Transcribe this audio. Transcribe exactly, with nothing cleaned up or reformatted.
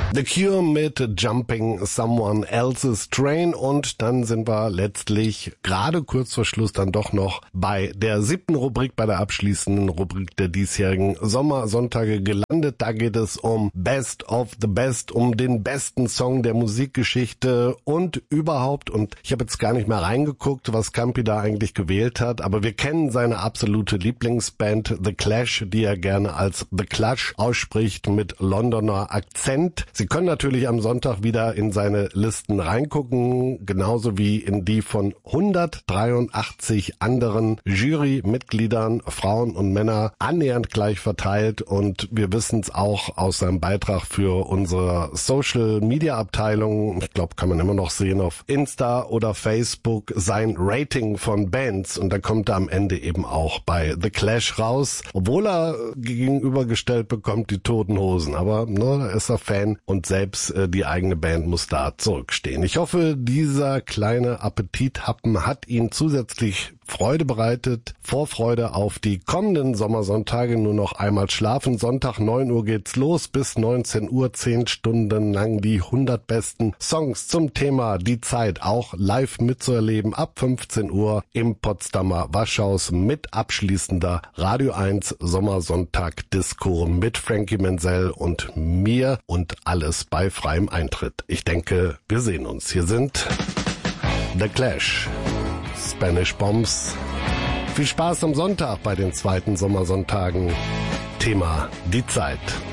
The Cure mit Jumping Someone Else's Train und dann sind wir letztlich gerade kurz vor Schluss dann doch noch bei der siebten Rubrik, bei der abschließenden Rubrik der diesjährigen Sommersonntage gelandet. Da geht es um Best of the Best, um den besten Song der Musikgeschichte und überhaupt. Und ich habe jetzt gar nicht mehr reingeguckt, was Campi da eigentlich gewählt hat, aber wir kennen seine absolute Lieblingsband The Clash, die er gerne als The Clash ausspricht mit Londoner Akzent. Sie können natürlich am Sonntag wieder in seine Listen reingucken, genauso wie in die von hundertdreiundachtzig anderen Jurymitgliedern, Frauen und Männer, annähernd gleich verteilt. Und wir wissen es auch aus seinem Beitrag für unsere Social-Media-Abteilung, ich glaube, kann man immer noch sehen auf Insta oder Facebook, sein Rating von Bands. Und da kommt er am Ende eben auch bei The Clash raus, obwohl er gegenübergestellt bekommt die Toten Hosen. Aber ne, da ist er Fan. Und selbst äh, die eigene Band muss da zurückstehen. Ich hoffe, dieser kleine Appetithappen hat Ihnen zusätzlich Freude bereitet. Vorfreude auf die kommenden Sommersonntage. Nur noch einmal schlafen. Sonntag neun Uhr geht's los. Bis neunzehn Uhr, zehn Stunden lang die hundert besten Songs zum Thema Die Zeit auch live mitzuerleben. Ab fünfzehn Uhr im Potsdamer Waschhaus mit abschließender Radio eins Sommersonntag Disco mit Frankie Menzel und mir und alles bei freiem Eintritt. Ich denke, wir sehen uns. Hier sind The Clash, Spanish Bombs. Viel Spaß am Sonntag bei den zweiten Sommersonntagen. Thema Die Zeit.